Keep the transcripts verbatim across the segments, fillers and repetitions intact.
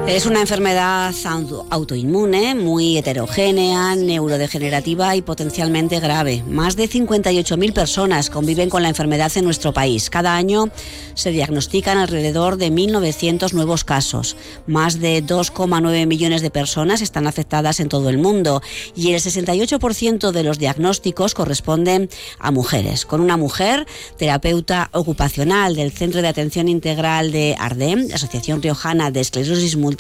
Es una enfermedad autoinmune, muy heterogénea, neurodegenerativa y potencialmente grave. Más de cincuenta y ocho mil personas conviven con la enfermedad en nuestro país. Cada año se diagnostican alrededor de mil novecientos nuevos casos. Más de dos coma nueve millones de personas están afectadas en todo el mundo y el sesenta y ocho por ciento de los diagnósticos corresponden a mujeres. Con una mujer, terapeuta ocupacional del Centro de Atención Integral de Ardén, Asociación Riojana de Esclerosis Múltiple,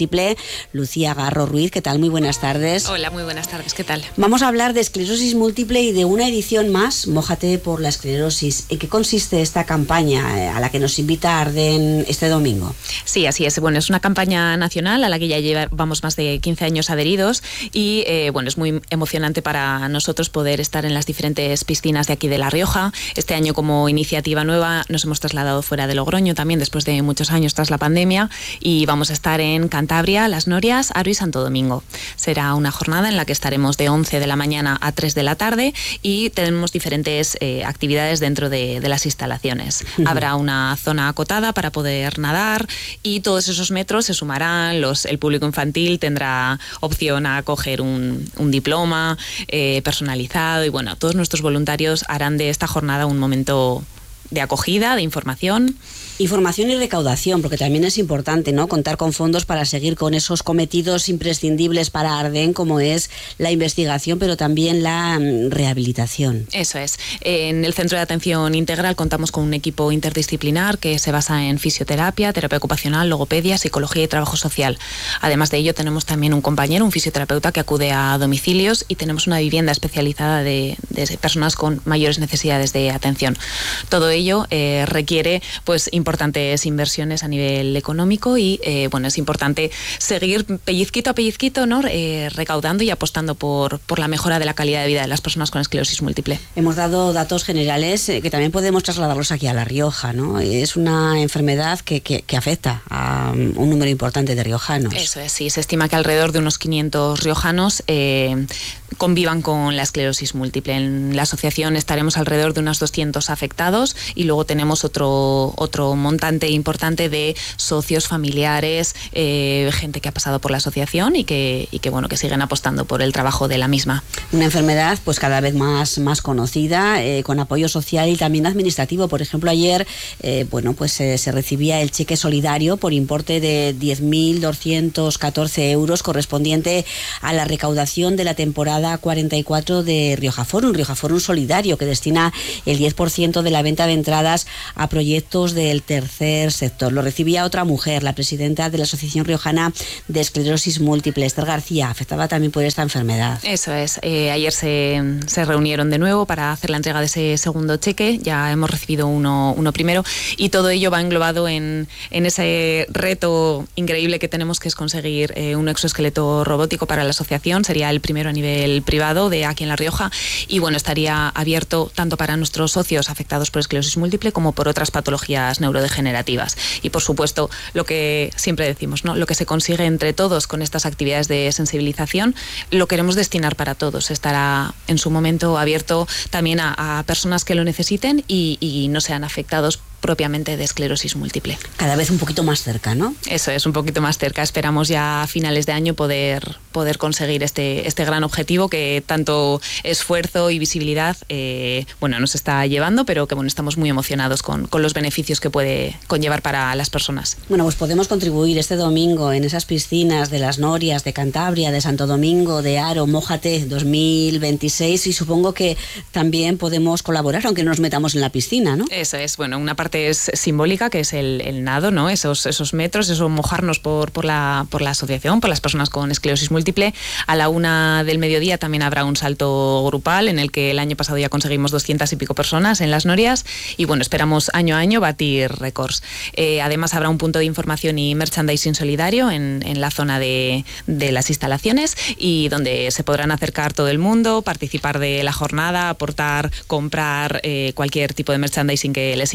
Lucía Garro Ruiz. ¿Qué tal? Muy buenas tardes. Hola, muy buenas tardes. ¿Qué tal? Vamos a hablar de esclerosis múltiple y de una edición más, Mójate por la esclerosis. ¿En qué consiste esta campaña a la que nos invita Ardén este domingo? Sí, así es. Bueno, es una campaña nacional a la que ya llevamos más de quince años adheridos y eh, bueno, es muy emocionante para nosotros poder estar en las diferentes piscinas de aquí de La Rioja. Este año, como iniciativa nueva, nos hemos trasladado fuera de Logroño también después de muchos años tras la pandemia y vamos a estar en Cantabria, Las Norias, Haro y Santo Domingo. Será una jornada en la que estaremos de once de la mañana a tres de la tarde y tenemos diferentes eh, actividades dentro de, de las instalaciones. Uh-huh. Habrá una zona acotada para poder nadar y todos esos metros se sumarán. Los, el público infantil tendrá opción a coger un, un diploma eh, personalizado y bueno, todos nuestros voluntarios harán de esta jornada un momento de acogida, de información. Información y recaudación, porque también es importante, ¿no?, contar con fondos para seguir con esos cometidos imprescindibles para Ardén, como es la investigación, pero también la um, rehabilitación. Eso es. En el Centro de Atención Integral contamos con un equipo interdisciplinar que se basa en fisioterapia, terapia ocupacional, logopedia, psicología y trabajo social. Además de ello, tenemos también un compañero, un fisioterapeuta que acude a domicilios y tenemos una vivienda especializada de, de personas con mayores necesidades de atención. Todo ello eh, requiere, pues, importantes inversiones a nivel económico y eh, bueno, es importante seguir pellizquito a pellizquito, ¿no?, eh, recaudando y apostando por, por la mejora de la calidad de vida de las personas con esclerosis múltiple. Hemos dado datos generales eh, que también podemos trasladarlos aquí a La Rioja, ¿no? Es una enfermedad que, que, que afecta a um, un número importante de riojanos. Eso es, sí, se estima que alrededor de unos quinientos riojanos eh, convivan con la esclerosis múltiple. En la asociación estaremos alrededor de unos doscientos afectados y luego tenemos otro, otro montante importante de socios, familiares, eh, gente que ha pasado por la asociación y que, y que bueno, que siguen apostando por el trabajo de la misma. Una enfermedad pues cada vez más, más conocida, eh, con apoyo social y también administrativo. Por ejemplo, ayer eh, bueno, pues eh, se recibía el cheque solidario por importe de diez mil doscientos catorce euros correspondiente a la recaudación de la temporada cuarenta y cuatro de Rioja Forum, Rioja Forum Solidario, que destina el diez por ciento de la venta de entradas a proyectos del tercer sector. Lo recibía otra mujer, la presidenta de la Asociación Riojana de Esclerosis Múltiple, Esther García, afectada también por esta enfermedad. Eso es. Eh, ayer se, se reunieron de nuevo para hacer la entrega de ese segundo cheque. Ya hemos recibido uno, uno primero y todo ello va englobado en, en ese reto increíble que tenemos, que es conseguir eh, un exoesqueleto robótico para la asociación. Sería el primero a nivel privado de aquí en La Rioja y bueno, estaría abierto tanto para nuestros socios afectados por esclerosis múltiple como por otras patologías neurodegenerativas. Y por supuesto, lo que siempre decimos, ¿no?, lo que se consigue entre todos con estas actividades de sensibilización, lo queremos destinar para todos. Estará en su momento abierto también a, a personas que lo necesiten y, y no sean afectados propiamente de esclerosis múltiple. Cada vez un poquito más cerca, ¿no? Eso es, un poquito más cerca. Esperamos ya a finales de año poder, poder conseguir este, este gran objetivo que tanto esfuerzo y visibilidad eh, bueno, nos está llevando, pero que bueno, estamos muy emocionados con, con los beneficios que puede conllevar para las personas. Bueno, pues podemos contribuir este domingo en esas piscinas de Las Norias, de Cantabria, de Santo Domingo, de Haro, Mójate dos mil veintiséis, y supongo que también podemos colaborar aunque no nos metamos en la piscina, ¿no? Eso es, bueno, una parte es simbólica, que es el, el nado, ¿no? Esos, esos metros, eso mojarnos por, por, la, por la asociación, por las personas con esclerosis múltiple. A la una del mediodía también habrá un salto grupal en el que el año pasado ya conseguimos doscientas y pico personas en Las Norias y bueno, esperamos año a año batir récords. Eh, además habrá un punto de información y merchandising solidario en, en la zona de, de las instalaciones y donde se podrán acercar todo el mundo, participar de la jornada, aportar, comprar eh, cualquier tipo de merchandising que les interese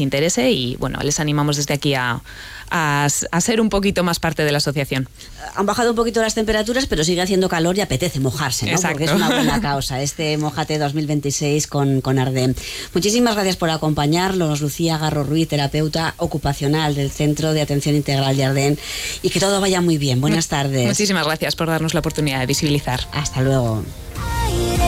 importante y bueno, les animamos desde aquí a, a, a ser un poquito más parte de la asociación. Han bajado un poquito las temperaturas, pero sigue haciendo calor y apetece mojarse, ¿no? Exacto. Porque es una buena causa, este Mójate dos mil veintiséis con, con Ardem. Muchísimas gracias por acompañarnos, Lucía Garro Ruiz, terapeuta ocupacional del Centro de Atención Integral de Ardem, y que todo vaya muy bien. Buenas tardes. Muchísimas gracias por darnos la oportunidad de visibilizar. Hasta luego.